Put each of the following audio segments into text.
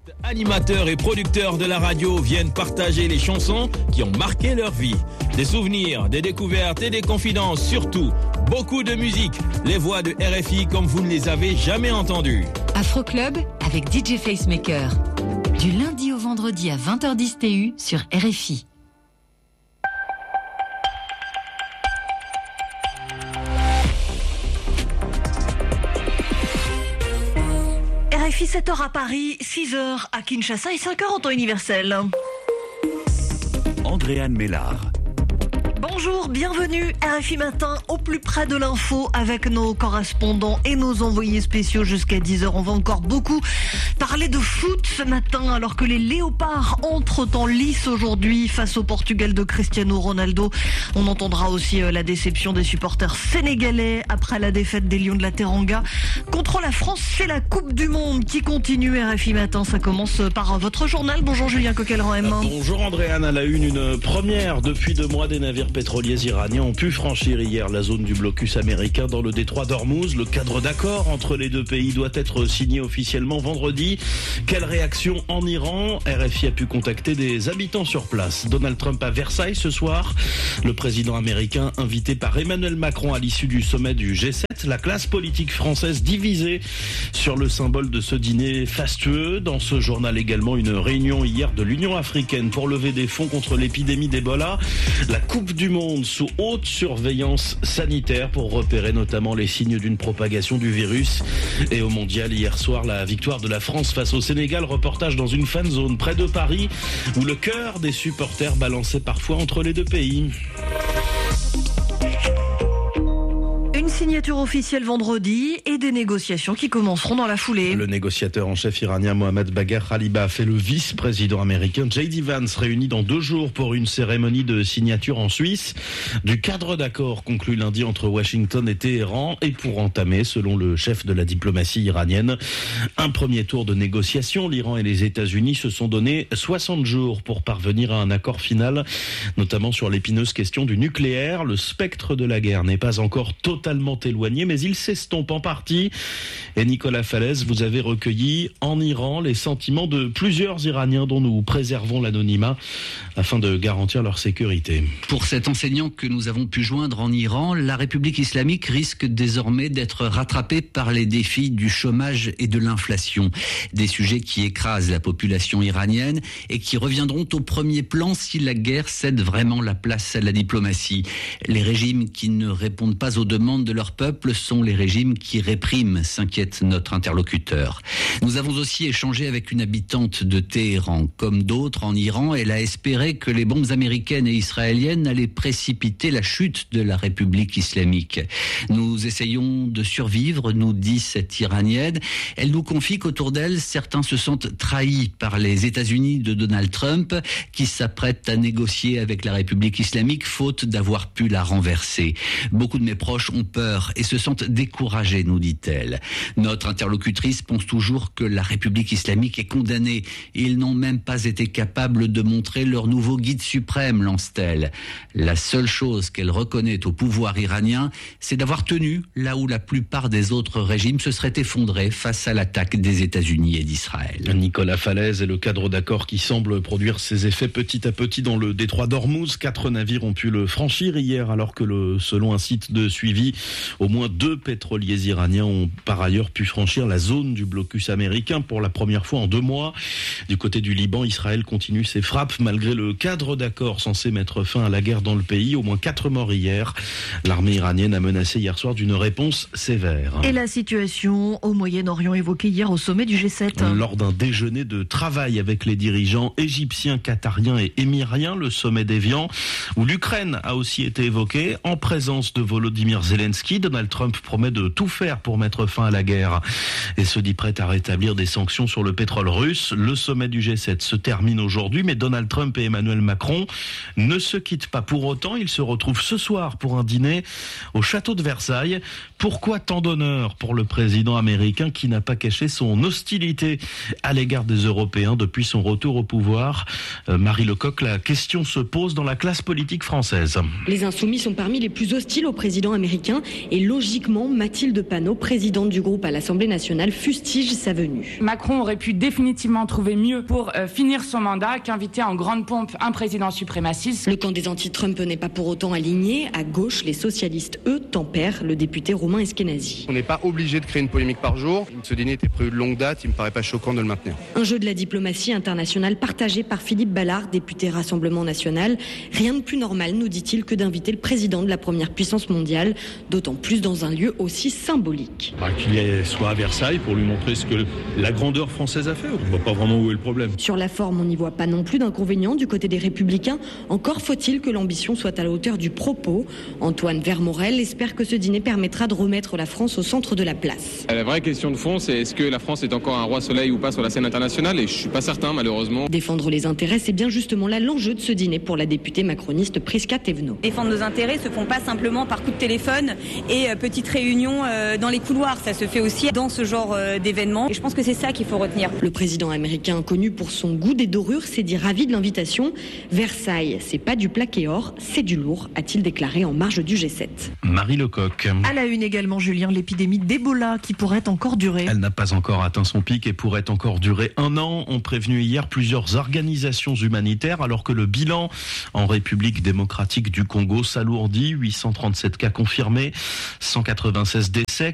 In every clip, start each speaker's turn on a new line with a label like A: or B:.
A: Animateurs et producteurs de la radio viennent partager les chansons qui ont marqué leur vie. Des souvenirs, des découvertes et des confidences, surtout beaucoup de musique. Les voix de RFI comme vous ne les avez jamais entendues.
B: Afro Club avec DJ Facemaker. Du lundi au vendredi à 20h10 TU sur RFI.
C: RFI 7h à Paris, 6h à Kinshasa et 5h en temps universel.
D: Andréane Mélard.
C: Bonjour, bienvenue RFI Matin au plus près de l'info avec nos correspondants et nos envoyés spéciaux jusqu'à 10h. On va encore beaucoup parler de foot ce matin alors que les Léopards entrent en lice aujourd'hui face au Portugal de Cristiano Ronaldo. On entendra aussi la déception des supporters sénégalais après la défaite des Lions de la Teranga. Contre la France, c'est la Coupe du Monde qui continue RFI Matin. Ça commence par votre journal. Bonjour Julien Coquelin-M.
E: Bonjour Andréane, à la une première depuis 2 mois, des navires pétroliers iraniens ont pu franchir hier la zone du blocus américain dans le détroit d'Ormuz. Le cadre d'accord entre les deux pays doit être signé officiellement vendredi. Quelle réaction en Iran? RFI a pu contacter des habitants sur place. Donald Trump à Versailles ce soir. Le président américain invité par Emmanuel Macron à l'issue du sommet du G7. La classe politique française divisée sur le symbole de ce dîner fastueux. Dans ce journal également, une réunion hier de l'Union africaine pour lever des fonds contre l'épidémie d'Ebola. La Coupe du Monde sous haute surveillance sanitaire pour repérer notamment les signes d'une propagation du virus. Et au mondial, hier soir, la victoire de la France face au Sénégal. Reportage dans une fan zone près de Paris où le cœur des supporters balançait parfois entre les deux pays.
C: Signature officielle vendredi et des négociations qui commenceront dans la foulée.
E: Le négociateur en chef iranien Mohamed Bagher Khaliba et le vice-président américain J.D. Vance réunis dans 2 jours pour une cérémonie de signature en Suisse du cadre d'accord conclu lundi entre Washington et Téhéran et pour entamer, selon le chef de la diplomatie iranienne, un premier tour de négociation. L'Iran et les États-Unis se sont donné 60 jours pour parvenir à un accord final, notamment sur l'épineuse question du nucléaire. Le spectre de la guerre n'est pas encore totalement éloigné, mais il s'estompe en partie. Et Nicolas Falaise, vous avez recueilli en Iran les sentiments de plusieurs Iraniens dont nous préservons l'anonymat afin de garantir leur sécurité.
F: Pour cet enseignant que nous avons pu joindre en Iran, la République islamique risque désormais d'être rattrapée par les défis du chômage et de l'inflation. Des sujets qui écrasent la population iranienne et qui reviendront au premier plan si la guerre cède vraiment la place à la diplomatie. Les régimes qui ne répondent pas aux demandes de leur peuple sont les régimes qui répriment, s'inquiète notre interlocuteur. Nous avons aussi échangé avec une habitante de Téhéran. Comme d'autres en Iran, elle a espéré que les bombes américaines et israéliennes allaient précipiter la chute de la République islamique. Nous essayons de survivre, nous dit cette Iranienne. Elle nous confie qu'autour d'elle, certains se sentent trahis par les États-Unis de Donald Trump, qui s'apprêtent à négocier avec la République islamique, faute d'avoir pu la renverser. Beaucoup de mes proches ont peur et se sentent découragés, nous dit-elle. Notre interlocutrice pense toujours que la République islamique est condamnée. Ils n'ont même pas été capables de montrer leur nouveau guide suprême, lance-t-elle. La seule chose qu'elle reconnaît au pouvoir iranien, c'est d'avoir tenu là où la plupart des autres régimes se seraient effondrés face à l'attaque des États-Unis et d'Israël.
E: Nicolas Falaise et le cadre d'accord qui semble produire ses effets petit à petit dans le détroit d'Ormuz. 4 navires ont pu le franchir hier alors que selon un site de suivi, au moins 2 pétroliers iraniens ont par ailleurs pu franchir la zone du blocus américain pour la première fois en 2 mois. Du côté du Liban, Israël continue ses frappes malgré le cadre d'accord censé mettre fin à la guerre dans le pays. Au moins 4 morts hier. L'armée iranienne a menacé hier soir d'une réponse sévère.
C: Et la situation au Moyen-Orient évoquée hier au sommet du G7.
E: Lors d'un déjeuner de travail avec les dirigeants égyptiens, qatariens et émiriens, le sommet d'Évian, où l'Ukraine a aussi été évoquée en présence de Volodymyr Zelensky. Donald Trump promet de tout faire pour mettre fin à la guerre et se dit prêt à rétablir des sanctions sur le pétrole russe. Le sommet du G7 se termine aujourd'hui, mais Donald Trump et Emmanuel Macron ne se quittent pas pour autant. Ils se retrouvent ce soir pour un dîner au château de Versailles. Pourquoi tant d'honneur pour le président américain qui n'a pas caché son hostilité à l'égard des Européens depuis son retour au pouvoir? Marie Lecoq, la question se pose dans la classe politique française.
G: Les Insoumis sont parmi les plus hostiles au président américain et logiquement, Mathilde Panot, présidente du groupe à l'Assemblée nationale, fustige sa venue.
D: Macron aurait pu définitivement trouver mieux pour finir son mandat qu'inviter en grande pompe un président suprémaciste.
G: Le camp des anti-Trump n'est pas pour autant aligné. À gauche, les socialistes, eux, tempèrent le député Romain Eskenazi.
H: On n'est pas obligé de créer une polémique par jour. Ce dîner était prévu de longue date, il me paraît pas choquant de le maintenir.
G: Un jeu de la diplomatie internationale partagé par Philippe Ballard, député Rassemblement National. Rien de plus normal, nous dit-il, que d'inviter le président de la première puissance mondiale, d'autant plus dans un lieu aussi symbolique.
E: Qu'il soit à Versailles pour lui montrer ce que la grandeur française a fait. On ne voit pas vraiment où est le problème.
G: Sur la forme, on n'y voit pas non plus d'inconvénients du côté des Républicains. Encore faut-il que l'ambition soit à la hauteur du propos. Antoine Vermorel espère que ce dîner permettra de remettre la France au centre de la place.
I: La vraie question de fond, c'est est-ce que la France est encore un roi soleil ou pas sur la scène internationale, et je suis pas certain malheureusement.
G: Défendre les intérêts, c'est bien justement là l'enjeu de ce dîner pour la députée macroniste Prisca Thévenot.
J: Défendre nos intérêts se font pas simplement par coup de téléphone et petites réunions dans les couloirs, ça se fait aussi dans ce genre d'événements, et je pense que c'est ça qu'il faut retenir.
G: Le président américain, connu pour son goût des dorures, s'est dit ravi de l'invitation. Versailles, c'est pas du plaqué or, c'est du lourd, a-t-il déclaré en marge du G7.
E: Marie Lecoq.
C: À la une également, Julien, l'épidémie d'Ebola qui pourrait encore durer.
E: Elle n'a pas encore atteint son pic et pourrait encore durer 1 an, ont prévenu hier plusieurs organisations humanitaires, alors que le bilan en République démocratique du Congo s'alourdit. 837 cas confirmés, 196 décès,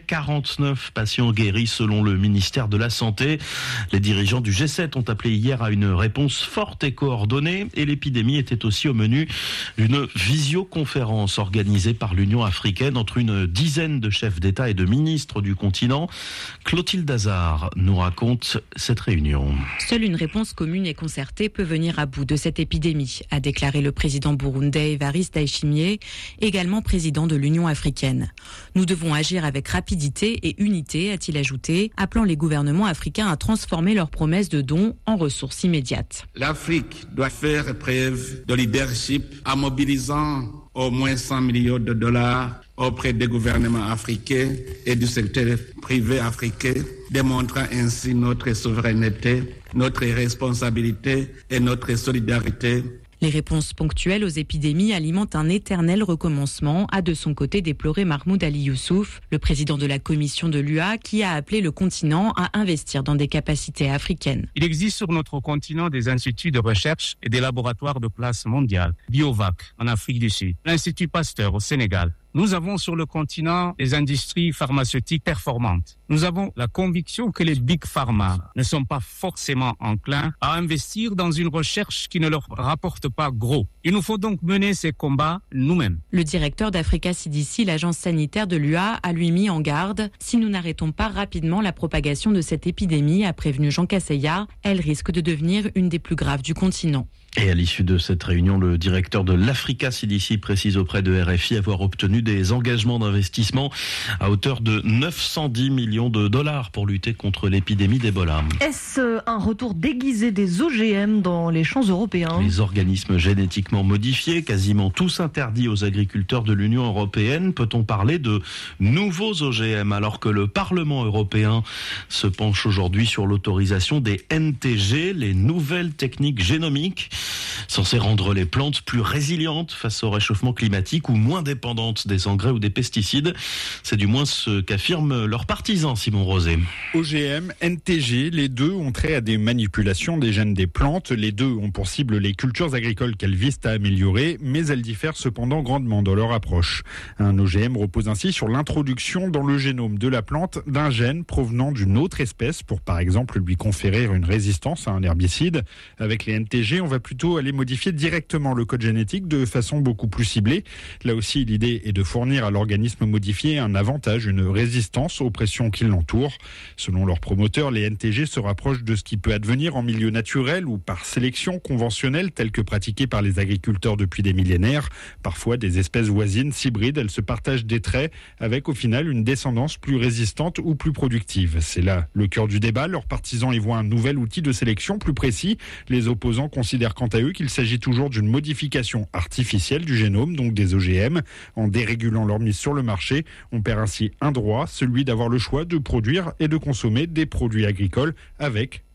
E: 49 patients guéris selon le ministère de la Santé. Les dirigeants du G7 ont appelé hier à une réponse forte et coordonnée, et l'épidémie était aussi au menu d'une visioconférence organisée par l'Union africaine entre une dizaine de chefs d'État et de ministres du continent. Clotilde Hazard nous raconte cette réunion.
K: Seule une réponse commune et concertée peut venir à bout de cette épidémie, a déclaré le président burundais Evariste Ndayishimiye, également président de l'Union africaine. Nous devons agir avec rapidité et unité, a-t-il ajouté, appelant les gouvernements africains à transformer leurs promesses de dons en ressources immédiates.
L: L'Afrique doit faire preuve de leadership en mobilisant au moins 100 millions de dollars auprès des gouvernements africains et du secteur privé africain, démontrant ainsi notre souveraineté, notre responsabilité et notre solidarité.
K: Les réponses ponctuelles aux épidémies alimentent un éternel recommencement, a de son côté déploré Mahmoud Ali Youssouf, le président de la commission de l'UA, qui a appelé le continent à investir dans des capacités africaines.
M: Il existe sur notre continent des instituts de recherche et des laboratoires de place mondiale. Biovac en Afrique du Sud, l'Institut Pasteur au Sénégal. Nous avons sur le continent des industries pharmaceutiques performantes. Nous avons la conviction que les big pharma ne sont pas forcément enclins à investir dans une recherche qui ne leur rapporte pas gros. Il nous faut donc mener ces combats nous-mêmes.
K: Le directeur d'Africa CDC, l'agence sanitaire de l'UA, a lui mis en garde. Si nous n'arrêtons pas rapidement la propagation de cette épidémie, a prévenu Jean Casseya, elle risque de devenir une des plus graves du continent.
E: Et à l'issue de cette réunion, le directeur de l'Africa CDC précise auprès de RFI avoir obtenu des engagements d'investissement à hauteur de 910 millions de dollars pour lutter contre l'épidémie d'Ebola.
C: Est-ce un retour déguisé des OGM dans les champs européens ?
E: Les organismes génétiquement modifiés, quasiment tous interdits aux agriculteurs de l'Union européenne. Peut-on parler de nouveaux OGM alors que le Parlement européen se penche aujourd'hui sur l'autorisation des NTG, les nouvelles techniques génomiques, censées rendre les plantes plus résilientes face au réchauffement climatique ou moins dépendantes des engrais ou des pesticides. C'est du moins ce qu'affirment leurs partisans, Simon Rosé.
N: OGM, NTG, les deux ont trait à des manipulations des gènes des plantes. Les deux ont pour cible les cultures agricoles qu'elles visent à améliorer, mais elles diffèrent cependant grandement dans leur approche. Un OGM repose ainsi sur l'introduction dans le génome de la plante d'un gène provenant d'une autre espèce pour par exemple lui conférer une résistance à un herbicide. Avec les NTG, on va plutôt aller modifier directement le code génétique de façon beaucoup plus ciblée. Là aussi, l'idée est de fournir à l'organisme modifié un avantage, une résistance aux pressions qui l'entourent. Selon leurs promoteurs, les NTG se rapprochent de ce qui peut advenir en milieu naturel ou par sélection conventionnelle telle que pratiquée par les agriculteurs depuis des millénaires. Parfois, des espèces voisines s'hybrident, elles se partagent des traits avec au final une descendance plus résistante ou plus productive. C'est là le cœur du débat. Leurs partisans y voient un nouvel outil de sélection plus précis. Les opposants considèrent quant à eux qu'il s'agit toujours d'une modification artificielle du génome, donc des OGM. En dérégulant leur mise sur le marché, on perd ainsi un droit, celui d'avoir le choix de produire et de consommer des produits agricoles avec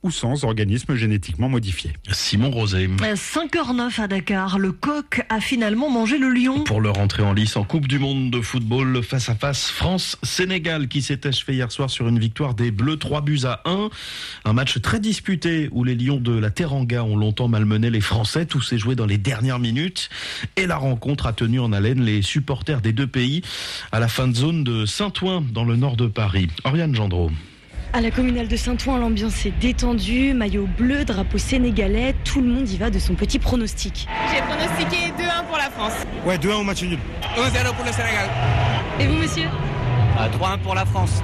N: ou sans organismes génétiquement modifiés.
E: Simon Rosé.
C: 5h09 à Dakar, le coq a finalement mangé le lion.
E: Pour leur entrée en lice en Coupe du Monde de football, le face-à-face France-Sénégal qui s'est achevé hier soir sur une victoire des Bleus 3-1. Un match très disputé où les Lions de la Teranga ont longtemps malmené les Français. Tout s'est joué dans les dernières minutes et la rencontre a tenu en haleine les supporters des deux pays à la fin de zone de Saint-Ouen dans le nord de Paris. Oriane Gendreau.
O: À la communale de Saint-Ouen, l'ambiance est détendue, maillot bleu, drapeau sénégalais, tout le monde y va de son petit pronostic.
P: J'ai pronostiqué 2-1 pour la France.
Q: Ouais, 2-1 au match nul.
P: 1-0 pour le Sénégal.
O: Et vous, monsieur ?
R: 3-1 pour la France.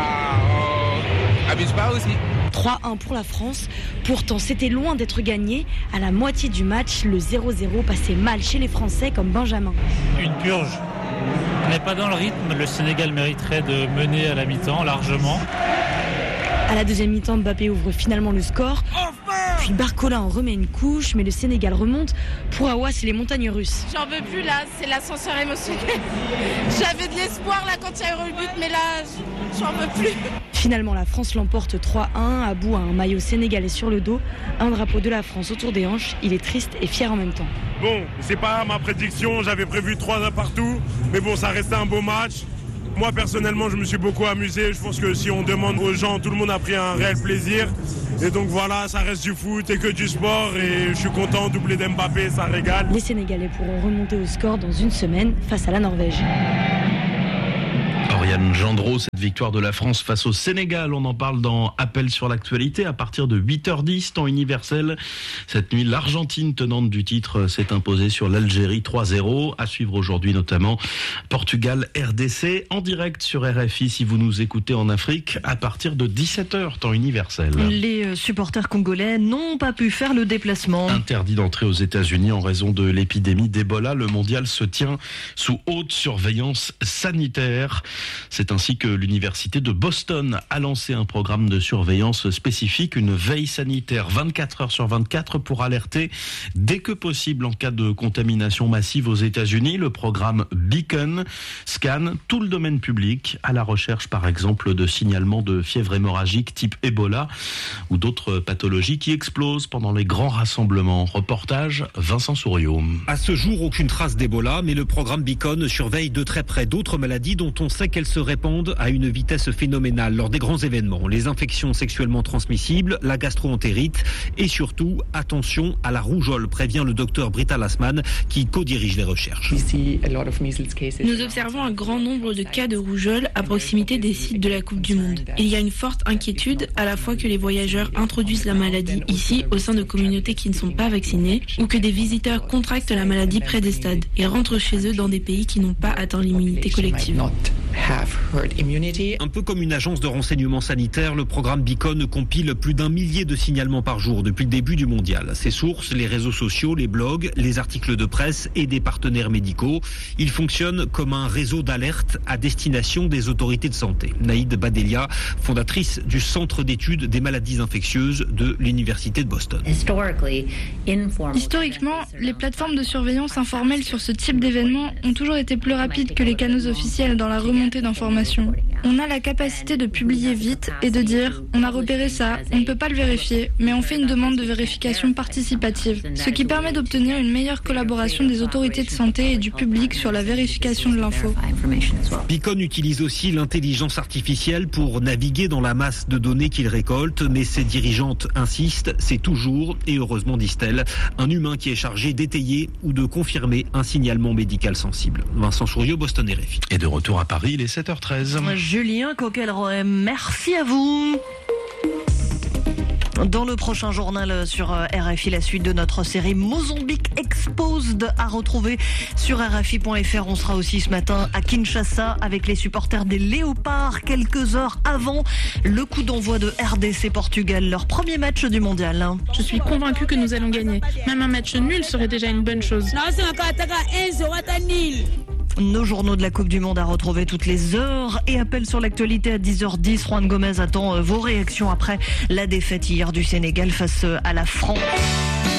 P: Abuse pas aussi.
O: 3-1 pour la France. Pourtant, c'était loin d'être gagné. À la moitié du match, le 0-0 passait mal chez les Français comme Benjamin.
S: Une purge. On n'est pas dans le rythme. Le Sénégal mériterait de mener à la mi-temps largement.
O: À la deuxième mi-temps, Mbappé ouvre finalement le score. Puis Barcola en remet une couche, mais le Sénégal remonte. Pour Awa, c'est les montagnes russes.
P: J'en veux plus là, c'est l'ascenseur émotionnel. J'avais de l'espoir là quand il y a eu le but, mais là, j'en veux plus.
O: Finalement, la France l'emporte 3-1. Abou a un maillot sénégalais sur le dos, un drapeau de la France autour des hanches. Il est triste et fier en même temps.
Q: Bon, c'est pas ma prédiction, j'avais prévu 3-1 partout, mais bon, ça restait un beau match. Moi, personnellement, je me suis beaucoup amusé. Je pense que si on demande aux gens, tout le monde a pris un réel plaisir. Et donc voilà, ça reste du foot et que du sport. Et je suis content, doublé d'Mbappé, ça régale.
O: Les Sénégalais pourront remonter au score dans une semaine face à la Norvège.
E: Oriane Gendreau, cette victoire de la France face au Sénégal, on en parle dans Appel sur l'actualité à partir de 8h10, temps universel. Cette nuit, l'Argentine, tenante du titre, s'est imposée sur l'Algérie 3-0. À suivre aujourd'hui notamment Portugal-RDC en direct sur RFI si vous nous écoutez en Afrique à partir de 17h, temps universel.
C: Les supporters congolais n'ont pas pu faire le déplacement.
E: Interdit d'entrer aux États-Unis en raison de l'épidémie d'Ebola, le mondial se tient sous haute surveillance sanitaire. C'est ainsi que l'université de Boston a lancé un programme de surveillance spécifique, une veille sanitaire 24 heures sur 24 pour alerter dès que possible en cas de contamination massive aux États-Unis. Le programme Beacon scanne tout le domaine public à la recherche par exemple de signalements de fièvre hémorragique type Ebola ou d'autres pathologies qui explosent pendant les grands rassemblements. Reportage Vincent Souriau.
T: À ce jour, aucune trace d'Ebola, mais le programme Beacon surveille de très près d'autres maladies dont on sait qu'elles se répandent à une vitesse phénoménale lors des grands événements. Les infections sexuellement transmissibles, la gastro-entérite et surtout, attention à la rougeole, prévient le docteur Britta Lassmann qui co-dirige les recherches.
U: Nous observons un grand nombre de cas de rougeole à proximité des sites de la Coupe du Monde. Il y a une forte inquiétude à la fois que les voyageurs introduisent la maladie ici au sein de communautés qui ne sont pas vaccinées ou que des visiteurs contractent la maladie près des stades et rentrent chez eux dans des pays qui n'ont pas atteint l'immunité collective.
T: Un peu comme une agence de renseignement sanitaire, le programme Beacon compile plus d'1 millier de signalements par jour depuis le début du mondial. Ses sources, les réseaux sociaux, les blogs, les articles de presse et des partenaires médicaux. Il fonctionne comme un réseau d'alerte à destination des autorités de santé. Naïd Badelia, fondatrice du Centre d'études des maladies infectieuses de l'Université de Boston.
V: Historiquement, les plateformes de surveillance informelles sur ce type d'événements ont toujours été plus rapides que les canaux officiels dans la remontée d'informations. On a la capacité de publier vite et de dire « on a repéré ça, on ne peut pas le vérifier, mais on fait une demande de vérification participative », ce qui permet d'obtenir une meilleure collaboration des autorités de santé et du public sur la vérification de l'info.
T: Beacon utilise aussi l'intelligence artificielle pour naviguer dans la masse de données qu'il récolte, mais ses dirigeantes insistent, c'est toujours, et heureusement disent-elles, un humain qui est chargé d'étayer ou de confirmer un signalement médical sensible. Vincent Souriau, Boston RFI.
E: Et de retour à Paris, il est 7h13.
C: Julien Coquelroy, merci à vous. Dans le prochain journal sur RFI, la suite de notre série Mozambique Exposed à retrouver sur RFI.fr. On sera aussi ce matin à Kinshasa avec les supporters des Léopards quelques heures avant le coup d'envoi de RDC Portugal, leur premier match du mondial.
W: Je suis convaincu que nous allons gagner. Même un match nul serait déjà une bonne chose.
C: Nos journaux de la Coupe du Monde à retrouver toutes les heures et appel sur l'actualité à 10h10. Juan Gomez attend vos réactions après la défaite hier du Sénégal face à la France.